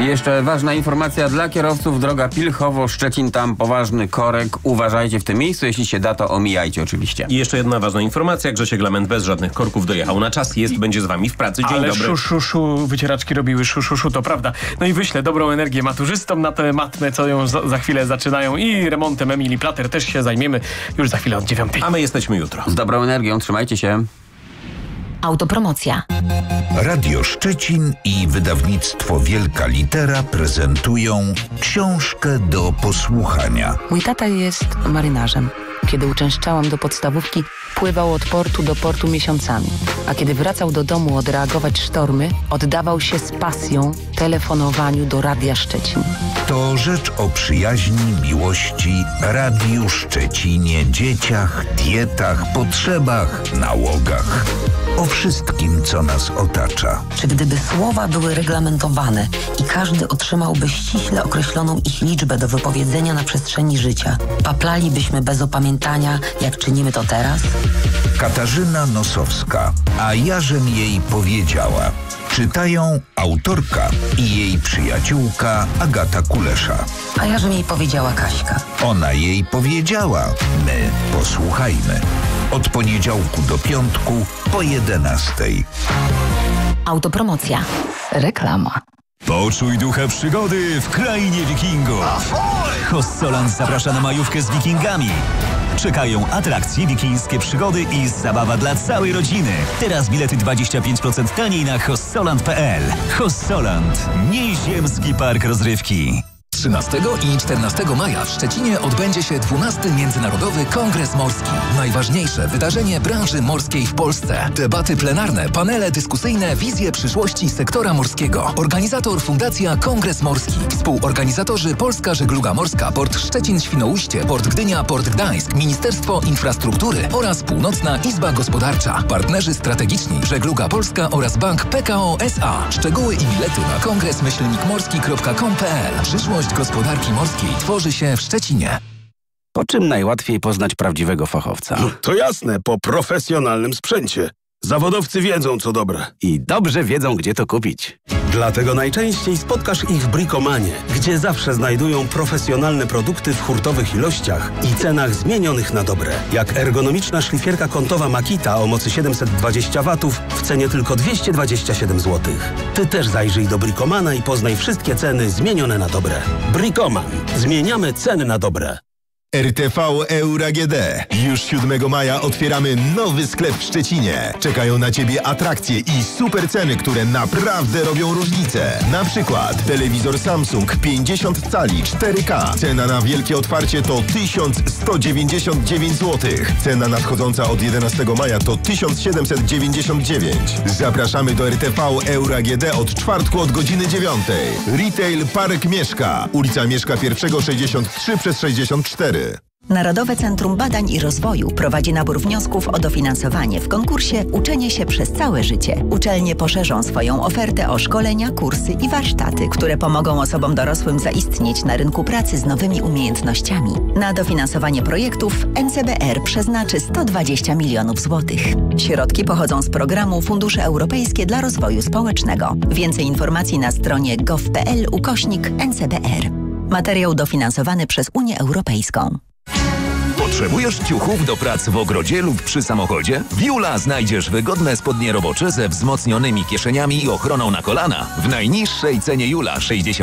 I jeszcze ważna informacja dla kierowców. Droga Pilchowo-Szczecin, tam poważny korek. Uważajcie w tym miejscu. Jeśli się da, to omijajcie oczywiście. I jeszcze jedna ważna informacja. Grzesiek Lament bez żadnych korków dojechał na czas. Będzie z wami w pracy. Dzień dobry. Ale szu, wycieraczki robiły szu, to prawda. No i wyślę dobrą energię maturzystom na tę matmę, co ją za chwilę zaczynają. I remontem Emilii Plater też się zajmiemy już za chwilę od 9. A my jesteśmy jutro. Z dobrą energią. Trzymajcie się. Autopromocja. Radio Szczecin i wydawnictwo Wielka Litera prezentują książkę do posłuchania. Mój tata jest marynarzem. Kiedy uczęszczałam do podstawówki, pływał od portu do portu miesiącami. A kiedy wracał do domu odreagować sztormy, oddawał się z pasją telefonowaniu do Radia Szczecin. To rzecz o przyjaźni, miłości, Radiu Szczecinie, dzieciach, dietach, potrzebach, nałogach. O wszystkim, co nas otacza. Czy gdyby słowa były reglamentowane i każdy otrzymałby ściśle określoną ich liczbę do wypowiedzenia na przestrzeni życia, paplalibyśmy bez opamiętania, jak czynimy to teraz? Katarzyna Nosowska, a ja żem jej powiedziała. Czytają autorka i jej przyjaciółka Agata Kulesza. A ja żem jej powiedziała Kaśka. Ona jej powiedziała, my posłuchajmy. Od poniedziałku do piątku po 11:00. Autopromocja. Reklama. Poczuj ducha przygody w krainie wikingów. Hossoland zaprasza na majówkę z wikingami. Czekają atrakcje, wikińskie przygody i zabawa dla całej rodziny. Teraz bilety 25% taniej na hossoland.pl. Hossoland. Nieziemski park rozrywki. 13 i 14 maja w Szczecinie odbędzie się 12. Międzynarodowy Kongres Morski. Najważniejsze wydarzenie branży morskiej w Polsce. Debaty plenarne, panele dyskusyjne, wizje przyszłości sektora morskiego. Organizator Fundacja Kongres Morski. Współorganizatorzy Polska Żegluga Morska, Port Szczecin-Świnoujście, Port Gdynia, Port Gdańsk, Ministerstwo Infrastruktury oraz Północna Izba Gospodarcza. Partnerzy strategiczni Żegluga Polska oraz Bank PKO SA. Szczegóły i bilety na kongres-morski.com.pl. Przyszłość gospodarki morskiej tworzy się w Szczecinie. Po czym najłatwiej poznać prawdziwego fachowca? To jasne, po profesjonalnym sprzęcie. Zawodowcy wiedzą, co dobre. I dobrze wiedzą, gdzie to kupić. Dlatego najczęściej spotkasz ich w Bricomanie, gdzie zawsze znajdują profesjonalne produkty w hurtowych ilościach i cenach zmienionych na dobre. Jak ergonomiczna szlifierka kątowa Makita o mocy 720 W w cenie tylko 227 zł. Ty też zajrzyj do Bricomana i poznaj wszystkie ceny zmienione na dobre. Bricoman. Zmieniamy ceny na dobre. RTV Euro AGD. Już 7 maja otwieramy nowy sklep w Szczecinie. Czekają na Ciebie atrakcje i super ceny, które naprawdę robią różnicę. Na przykład telewizor Samsung 50 cali 4K. Cena na wielkie otwarcie to 1199 zł. Cena nadchodząca od 11 maja to 1799. Zapraszamy do RTV Euro AGD od czwartku od godziny 9. Retail Park Mieszka. Ulica Mieszka I 63/64. Narodowe Centrum Badań i Rozwoju prowadzi nabór wniosków o dofinansowanie w konkursie Uczenie się przez całe życie. Uczelnie poszerzą swoją ofertę o szkolenia, kursy i warsztaty, które pomogą osobom dorosłym zaistnieć na rynku pracy z nowymi umiejętnościami. Na dofinansowanie projektów NCBR przeznaczy 120 milionów złotych. Środki pochodzą z programu Fundusze Europejskie dla Rozwoju Społecznego. Więcej informacji na stronie gov.pl/NCBR. Materiał dofinansowany przez Unię Europejską. Potrzebujesz ciuchów do prac w ogrodzie lub przy samochodzie? W Jula znajdziesz wygodne spodnie robocze ze wzmocnionymi kieszeniami i ochroną na kolana w najniższej cenie Jula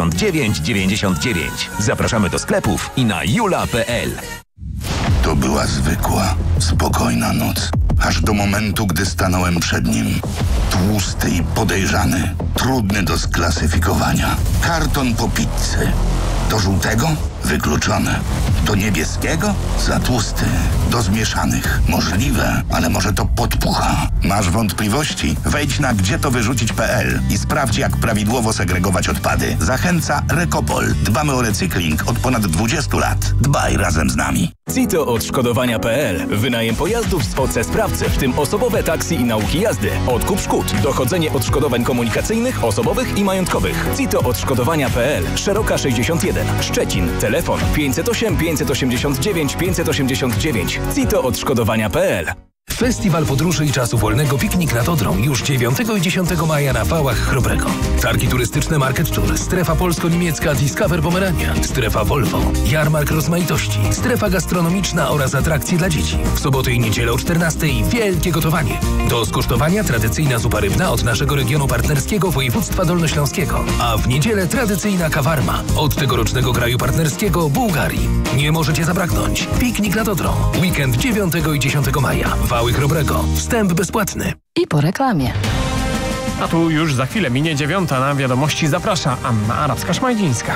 69,99. Zapraszamy do sklepów i na jula.pl. To była zwykła, spokojna noc. Aż do momentu, gdy stanąłem przed nim. Tłusty i podejrzany, trudny do sklasyfikowania. Karton po pizzy. Do żółtego? Wykluczone. Do niebieskiego? Za tłusty. Do zmieszanych? Możliwe, ale może to podpucha. Masz wątpliwości? Wejdź na gdzietowyrzucić.pl i sprawdź, jak prawidłowo segregować odpady. Zachęca Recopol. Dbamy o recykling od ponad 20 lat. Dbaj razem z nami. CITO odszkodowania.pl. Wynajem pojazdów z OC Sprawcy, w tym osobowe taksy i nauki jazdy. Odkup szkód. Dochodzenie odszkodowań komunikacyjnych, osobowych i majątkowych. CITO odszkodowania.pl. Szeroka 61. Szczecin. Telefon 508 589 589. CITO odszkodowania.pl. Festiwal Podróży i Czasu Wolnego Piknik nad Odrą już 9 i 10 maja na Wałach Chrobrego. Targi turystyczne Market Tour, strefa polsko-niemiecka Discover Pomerania, strefa Volvo, jarmark rozmaitości, strefa gastronomiczna oraz atrakcje dla dzieci. W sobotę i niedzielę o 14 wielkie gotowanie. Do skosztowania tradycyjna zupa rybna od naszego regionu partnerskiego województwa dolnośląskiego, a w niedzielę tradycyjna kawarma od tegorocznego kraju partnerskiego Bułgarii. Nie możecie zabraknąć. Piknik nad Odrą. Weekend 9 i 10 maja. Wały Chrobrego. Wstęp bezpłatny. I po reklamie. A tu już za chwilę minie 9. Na wiadomości zaprasza Anna Arabska-Szmajdzińska.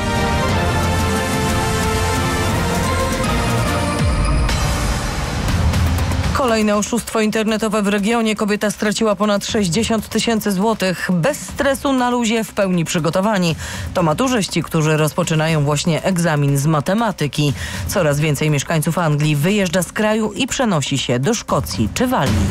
Kolejne oszustwo internetowe w regionie. Kobieta straciła ponad 60 000 złotych. Bez stresu, na luzie, w pełni przygotowani. To maturzyści, którzy rozpoczynają właśnie egzamin z matematyki. Coraz więcej mieszkańców Anglii wyjeżdża z kraju i przenosi się do Szkocji czy Walii.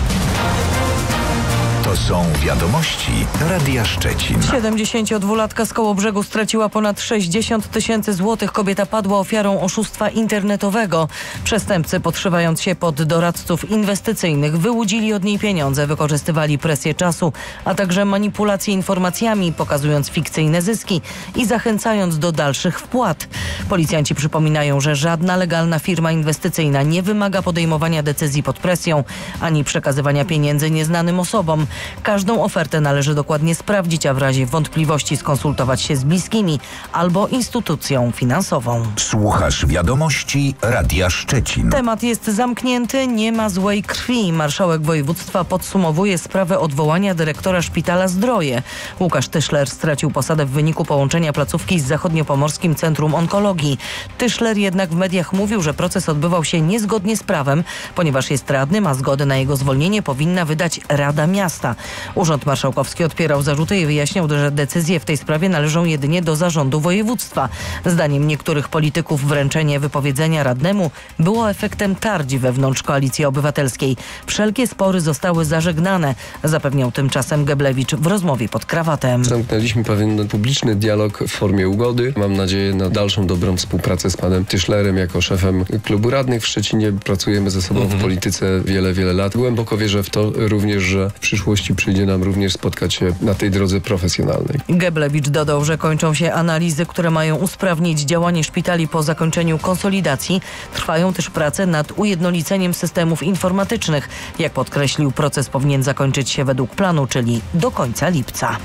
To są wiadomości Radia Szczecin. 72-latka z Kołobrzegu straciła ponad 60 000 złotych. Kobieta padła ofiarą oszustwa internetowego. Przestępcy, podszywając się pod doradców inwestycyjnych, wyłudzili od niej pieniądze, wykorzystywali presję czasu, a także manipulacje informacjami, pokazując fikcyjne zyski i zachęcając do dalszych wpłat. Policjanci przypominają, że żadna legalna firma inwestycyjna nie wymaga podejmowania decyzji pod presją, ani przekazywania pieniędzy nieznanym osobom. Każdą ofertę należy dokładnie sprawdzić, a w razie wątpliwości skonsultować się z bliskimi albo instytucją finansową. Słuchasz wiadomości Radia Szczecin. Temat jest zamknięty, nie ma złej krwi. Marszałek województwa podsumowuje sprawę odwołania dyrektora szpitala Zdroje. Łukasz Tyszler stracił posadę w wyniku połączenia placówki z Zachodniopomorskim Centrum Onkologii. Tyszler jednak w mediach mówił, że proces odbywał się niezgodnie z prawem, ponieważ jest radnym, a zgodę na jego zwolnienie powinna wydać Rada Miasta. Urząd Marszałkowski odpierał zarzuty i wyjaśniał, że decyzje w tej sprawie należą jedynie do zarządu województwa. Zdaniem niektórych polityków wręczenie wypowiedzenia radnemu było efektem tarć wewnątrz Koalicji Obywatelskiej. Wszelkie spory zostały zażegnane, zapewniał tymczasem Geblewicz w rozmowie pod krawatem. Zamknęliśmy pewien publiczny dialog w formie ugody. Mam nadzieję na dalszą dobrą współpracę z panem Tyszlerem jako szefem klubu radnych w Szczecinie. Pracujemy ze sobą w polityce wiele lat. Głęboko wierzę w to również, że w przyszłości przyjdzie nam również spotkać się na tej drodze profesjonalnej. Geblewicz dodał, że kończą się analizy, które mają usprawnić działanie szpitali po zakończeniu konsolidacji. Trwają też prace nad ujednoliceniem systemów informatycznych. Jak podkreślił, proces powinien zakończyć się według planu, czyli do końca lipca.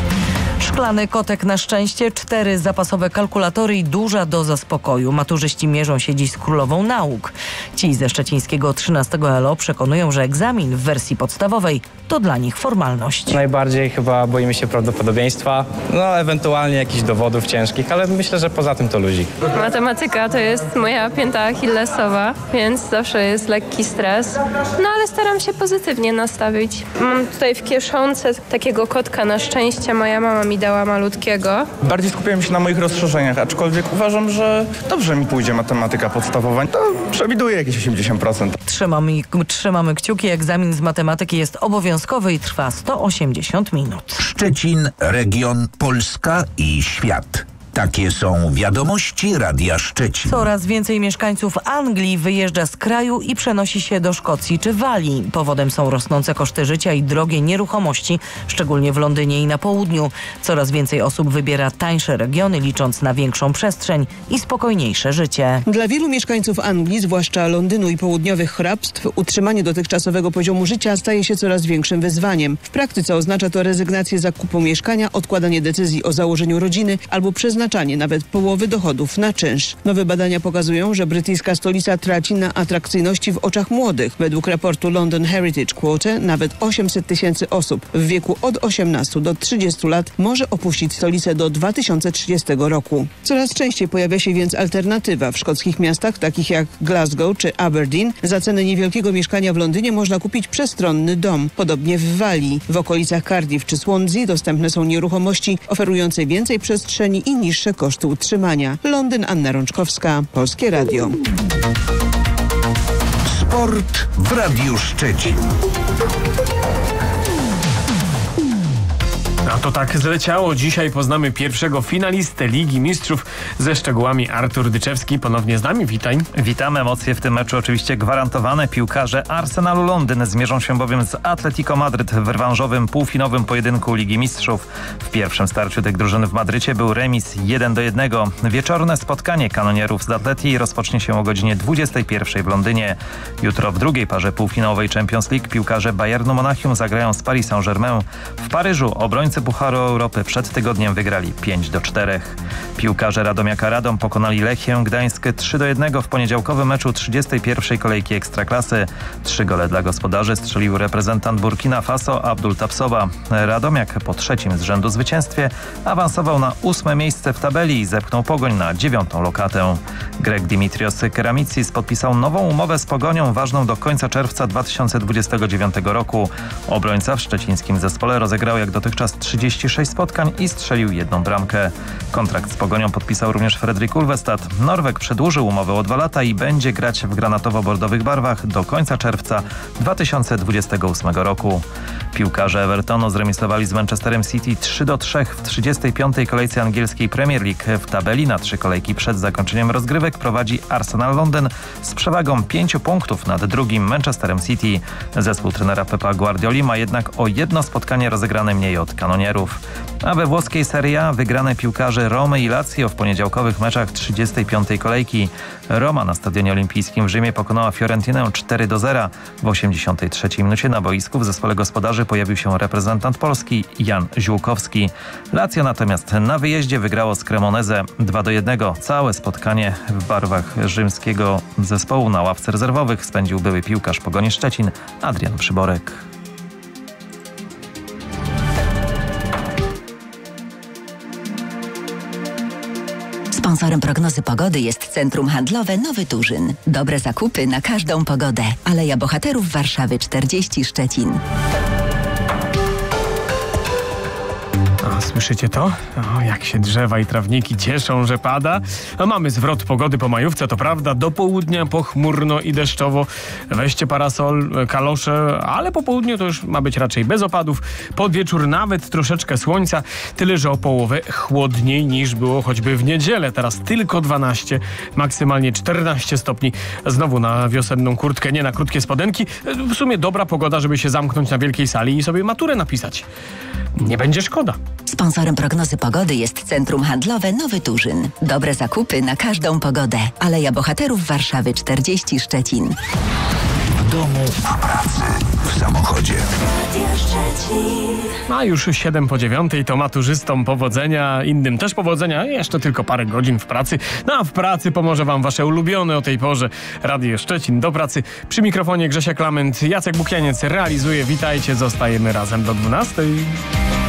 Szklany kotek na szczęście, 4 zapasowe kalkulatory i duża doza spokoju. Maturzyści mierzą się dziś z królową nauk. Ci ze szczecińskiego 13 ELO przekonują, że egzamin w wersji podstawowej to dla nich formalność. Najbardziej chyba boimy się prawdopodobieństwa, ewentualnie jakichś dowodów ciężkich, ale myślę, że poza tym to luzik. Matematyka to jest moja pięta achillesowa, więc zawsze jest lekki stres, ale staram się pozytywnie nastawić. Mam tutaj w kieszonce takiego kotka na szczęście, moja mama mi dała malutkiego. Bardziej skupiałem się na moich rozszerzeniach, aczkolwiek uważam, że dobrze mi pójdzie matematyka podstawowa. To przewiduję jakieś 80%. Trzymamy kciuki. Egzamin z matematyki jest obowiązkowy i trwa 180 minut. Szczecin, region, Polska i świat. Takie są wiadomości Radia Szczecin. Coraz więcej mieszkańców Anglii wyjeżdża z kraju i przenosi się do Szkocji czy Walii. Powodem są rosnące koszty życia i drogie nieruchomości, szczególnie w Londynie i na południu. Coraz więcej osób wybiera tańsze regiony, licząc na większą przestrzeń i spokojniejsze życie. Dla wielu mieszkańców Anglii, zwłaszcza Londynu i południowych hrabstw, utrzymanie dotychczasowego poziomu życia staje się coraz większym wyzwaniem. W praktyce oznacza to rezygnację z zakupu mieszkania, odkładanie decyzji o założeniu rodziny albo przeznaczanie nawet połowy dochodów na czynsz. Nowe badania pokazują, że brytyjska stolica traci na atrakcyjności w oczach młodych. Według raportu London Heritage Quote nawet 800 000 osób w wieku od 18 do 30 lat może opuścić stolicę do 2030 roku. Coraz częściej pojawia się więc alternatywa. W szkockich miastach takich jak Glasgow czy Aberdeen za cenę niewielkiego mieszkania w Londynie można kupić przestronny dom. Podobnie w Walii. W okolicach Cardiff czy Swansea dostępne są nieruchomości oferujące więcej przestrzeni i niższe koszty utrzymania. Londyn, Anna Rączkowska, Polskie Radio. Sport w Radiu Szczecin. A to tak zleciało. Dzisiaj poznamy pierwszego finalistę Ligi Mistrzów. Ze szczegółami Artur Dyczewski ponownie z nami. Witaj. Witam. Emocje w tym meczu oczywiście gwarantowane. Piłkarze Arsenalu Londyn zmierzą się bowiem z Atletico Madryt w rewanżowym półfinałowym pojedynku Ligi Mistrzów. W pierwszym starciu tych drużyn w Madrycie był remis 1-1. Wieczorne spotkanie kanonierów z Atleti rozpocznie się o godzinie 21 w Londynie. Jutro w drugiej parze półfinałowej Champions League piłkarze Bayernu Monachium zagrają z Paris Saint-Germain. W Paryżu obrońcy Pucharu Europy przed tygodniem wygrali 5-4. Piłkarze Radomiaka Radom pokonali Lechię Gdańsk 3-1 w poniedziałkowym meczu 31. kolejki Ekstraklasy. 3 gole dla gospodarzy strzelił reprezentant Burkina Faso Abdul Tapsoba. Radomiak po trzecim z rzędu zwycięstwie awansował na 8. miejsce w tabeli i zepchnął Pogoń na 9. lokatę. Grek Dimitrios Keramitsis podpisał nową umowę z Pogonią ważną do końca czerwca 2029 roku. Obrońca w szczecińskim zespole rozegrał jak dotychczas 36 spotkań i strzelił 1 bramkę. Kontrakt z Pogonią podpisał również Fredrik Ulvestad. Norweg przedłużył umowę o 2 lata i będzie grać w granatowo-bordowych barwach do końca czerwca 2028 roku. Piłkarze Evertonu zremisowali z Manchesterem City 3-3 w 35. kolejce angielskiej Premier League. W tabeli na 3 kolejki przed zakończeniem rozgrywek prowadzi Arsenal Londyn z przewagą 5 punktów nad drugim Manchesterem City. Zespół trenera Pepa Guardioli ma jednak o 1 spotkanie rozegrane mniej od kanonierów. A we włoskiej Serie A wygrane piłkarzy Romy i Lazio w poniedziałkowych meczach 35. kolejki. Roma na Stadionie Olimpijskim w Rzymie pokonała Fiorentinę 4-0. W 83. minucie na boisku w zespole gospodarzy pojawił się reprezentant Polski Jan Ziółkowski. Lazio natomiast na wyjeździe wygrało z Cremonese 2-1. Całe spotkanie w barwach rzymskiego zespołu na ławce rezerwowych spędził były piłkarz Pogoni Szczecin Adrian Przyborek. Sponsorem prognozy pogody jest Centrum Handlowe Nowy Turzyn. Dobre zakupy na każdą pogodę. Aleja Bohaterów Warszawy 40 Szczecin. A, słyszycie to? O, jak się drzewa i trawniki cieszą, że pada. A mamy zwrot pogody po majówce, to prawda. Do południa pochmurno i deszczowo. Weźcie parasol, kalosze, ale po południu to już ma być raczej bez opadów. Pod wieczór nawet troszeczkę słońca, tyle że o połowę chłodniej niż było choćby w niedzielę. Teraz tylko 12, maksymalnie 14 stopni. Znowu na wiosenną kurtkę, nie na krótkie spodenki. W sumie dobra pogoda, żeby się zamknąć na wielkiej sali i sobie maturę napisać. Nie będzie szkoda. Sponsorem prognozy pogody jest Centrum Handlowe Nowy Turzyn. Dobre zakupy na każdą pogodę. Aleja Bohaterów Warszawy 40 Szczecin. W domu, w pracy, w samochodzie. A już 7:09 to maturzystom powodzenia, innym też powodzenia, jeszcze tylko parę godzin w pracy. No a w pracy pomoże wam wasze ulubione o tej porze Radio Szczecin. Do pracy przy mikrofonie Grzesia Klament, Jacek Bukianiec realizuje. Witajcie, zostajemy razem do 12.